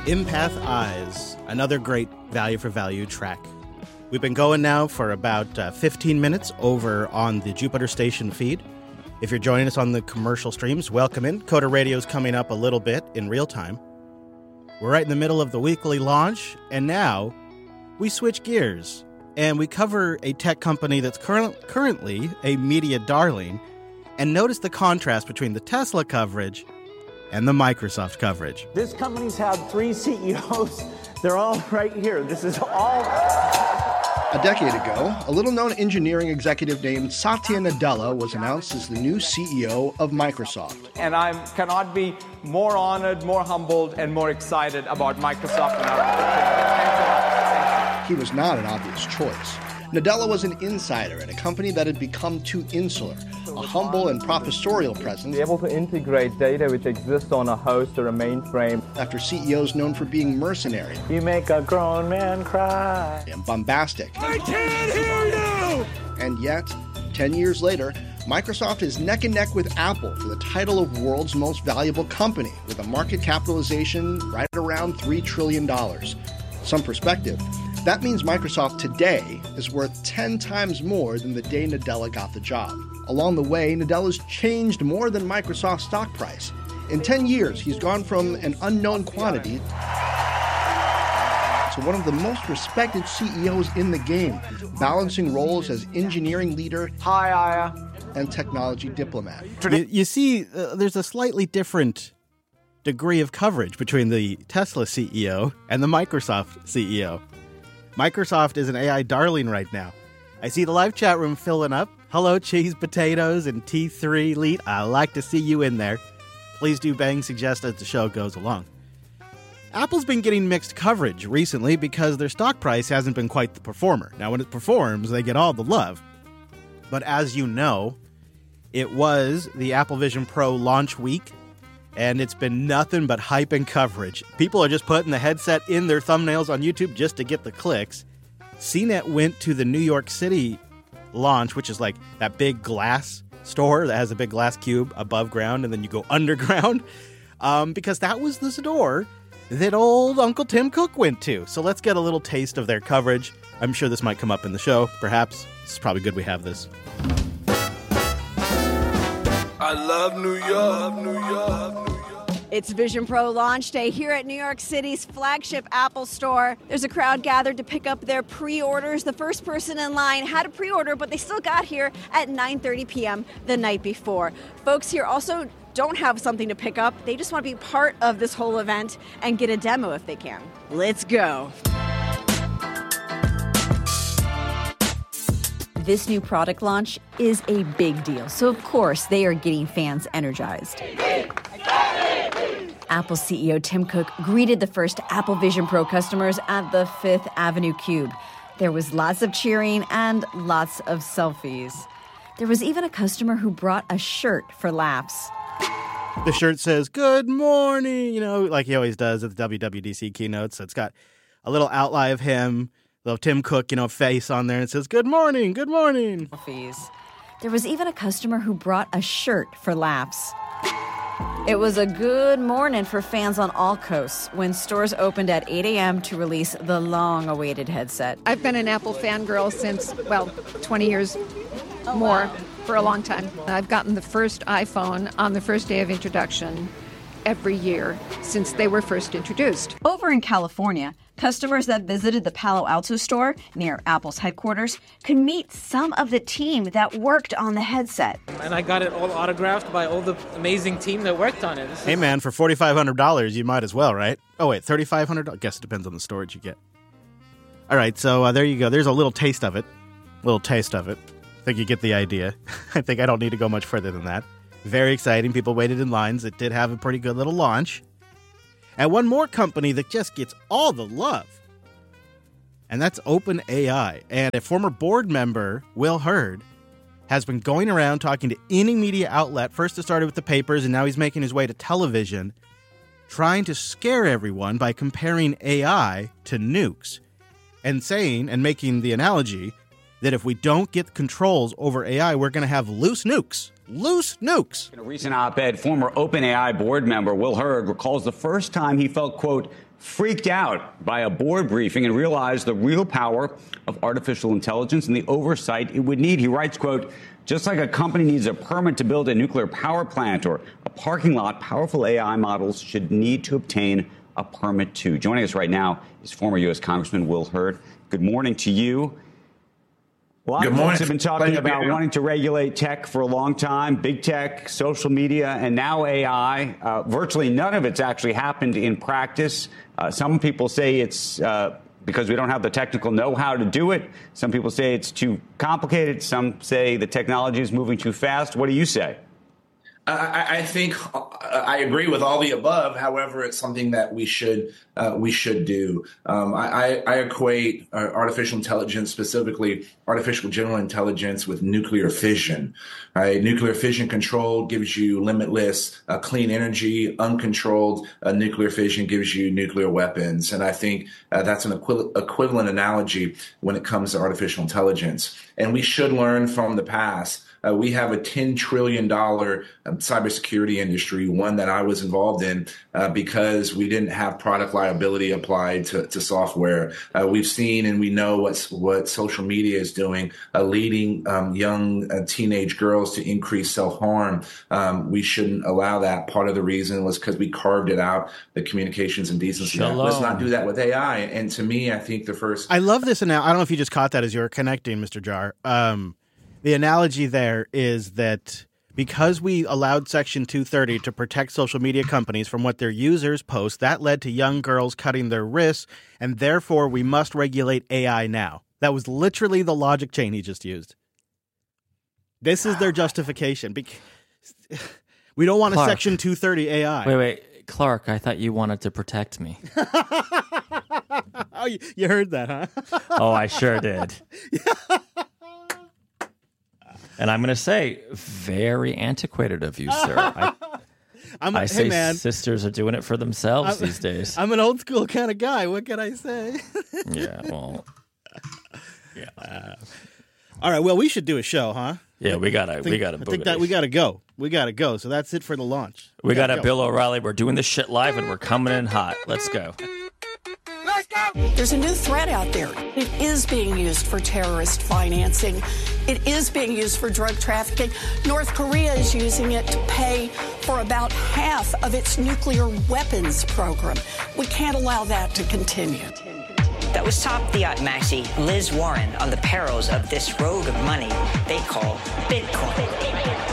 Empath Eyes, another great value for value track. We've been going now for about 15 minutes over on the Jupiter Station feed. If you're joining us on the commercial streams, welcome in. Coda Radio's coming up a little bit in real time. We're right in the middle of the weekly launch, and now we switch gears and we cover a tech company that's currently a media darling, and notice the contrast between the Tesla coverage and the Microsoft coverage. This company's had 3 CEOs. They're all right here. This is all... A decade ago, a little-known engineering executive named Satya Nadella was announced as the new CEO of Microsoft. And I cannot be more honored, more humbled, and more excited about Microsoft and our future. He was not an obvious choice. Nadella was an insider at a company that had become too insular, a humble and professorial presence. Be able to integrate data which exists on a host or a mainframe. After CEOs known for being mercenary. You make a grown man cry. And bombastic. I can't hear you! And yet, 10 years later, Microsoft is neck and neck with Apple for the title of world's most valuable company, with a market capitalization right around $3 trillion. Some perspective. That means Microsoft today is worth 10 times more than the day Nadella got the job. Along the way, Nadella's changed more than Microsoft's stock price. In 10 years, he's gone from an unknown quantity to one of the most respected CEOs in the game, balancing roles as engineering leader, Hi, Aya, and technology diplomat. You see, there's a slightly different degree of coverage between the Tesla CEO and the Microsoft CEO. Microsoft is an AI darling right now. I see the live chat room filling up. Hello, Cheese Potatoes and T3 Elite. I like to see you in there. Please do bang suggest as the show goes along. Apple's been getting mixed coverage recently because their stock price hasn't been quite the performer. Now, when it performs, they get all the love. But as you know, it was the Apple Vision Pro launch week, and it's been nothing but hype and coverage. People are just putting the headset in their thumbnails on YouTube just to get the clicks. CNET went to the New York City launch, which is like that big glass store that has a big glass cube above ground, and then you go underground, because that was the store that old Uncle Tim Cook went to. So let's get a little taste of their coverage. I'm sure this might come up in the show, perhaps. It's probably good we have this. I love New York, New York. It's Vision Pro launch day here at New York City's flagship Apple store. There's a crowd gathered to pick up their pre-orders. The first person in line had a pre-order, but they still got here at 9:30 p.m. the night before. Folks here also don't have something to pick up. They just want to be part of this whole event and get a demo if they can. Let's go. This new product launch is a big deal, so of course they are getting fans energized. Apple CEO Tim Cook greeted the first Apple Vision Pro customers at the Fifth Avenue Cube. There was lots of cheering and lots of selfies. There was even a customer who brought a shirt for laughs. The shirt says, "Good morning," like he always does at the WWDC keynote. So it's got a little outline of him, little Tim Cook, face on there, and it says, "Good morning, good morning." There was even a customer who brought a shirt for laughs. It was a good morning for fans on all coasts when stores opened at 8 a.m. to release the long-awaited headset. I've been an Apple fangirl since, 20 years more, for a long time. I've gotten the first iPhone on the first day of introduction every year since they were first introduced. Over in California, customers that visited the Palo Alto store near Apple's headquarters could meet some of the team that worked on the headset. And I got it all autographed by all the amazing team that worked on it. Hey man, for $4,500, you might as well, right? Oh wait, $3,500? I guess it depends on the storage you get. All right, so there you go. There's a little taste of it. I think you get the idea. I think I don't need to go much further than that. Very exciting. People waited in lines. It did have a pretty good little launch. And one more company that just gets all the love, and that's OpenAI. And a former board member, Will Hurd, has been going around talking to any media outlet. First it started with the papers, and now he's making his way to television, trying to scare everyone by comparing AI to nukes and saying, and making the analogy, that if we don't get controls over AI, we're going to have loose nukes. Loose nukes. In a recent op-ed, former OpenAI board member Will Hurd recalls the first time he felt, quote, freaked out by a board briefing and realized the real power of artificial intelligence and the oversight it would need. He writes, quote, just like a company needs a permit to build a nuclear power plant or a parking lot, powerful AI models should need to obtain a permit too. Joining us right now is former U.S. Congressman Will Hurd. Good morning to you. A lot of folks have been talking about wanting to regulate tech for a long time, big tech, social media, and now AI. Virtually none of it's actually happened in practice. Some people say it's because we don't have the technical know-how to do it. Some people say it's too complicated. Some say the technology is moving too fast. What do you say? I think I agree with all the above. However, it's something that we should do. I equate artificial intelligence, specifically artificial general intelligence, with nuclear fission. Right? Nuclear fission control gives you limitless clean energy. Uncontrolled nuclear fission gives you nuclear weapons. And I think that's an equivalent analogy when it comes to artificial intelligence. And we should learn from the past. We have a $10 trillion cybersecurity industry, one that I was involved in because we didn't have product liability applied to software. We've seen and we know what social media is doing, leading young teenage girls to increase self-harm. We shouldn't allow that. Part of the reason was because we carved it out, the Communications and Decency Act. Let's not do that with AI. And to me, I think the first... I love this. And now I don't know if you just caught that as you were connecting, Mr. Jar. The analogy there is that because we allowed Section 230 to protect social media companies from what their users post, that led to young girls cutting their wrists, and therefore we must regulate AI now. That was literally the logic chain he just used. This is their justification. We don't want a Section 230 AI. Wait. Clark, I thought you wanted to protect me. Oh, you heard that, huh? Oh, I sure did. And I'm going to say, very antiquated of you, sir. I say sisters are doing it for themselves these days. I'm an old school kind of guy. What can I say? Yeah, well, yeah. All right. Well, we should do a show, huh? Yeah, we gotta. I think that we gotta go. We gotta go. So that's it for the launch. We got a Bill O'Reilly. We're doing this shit live, and we're coming in hot. Let's go. There's a new threat out there. It is being used for terrorist financing. It is being used for drug trafficking. North Korea is using it to pay for about half of its nuclear weapons program. We can't allow that to continue. That was top Maxi Liz Warren on the perils of this road of money they call Bitcoin.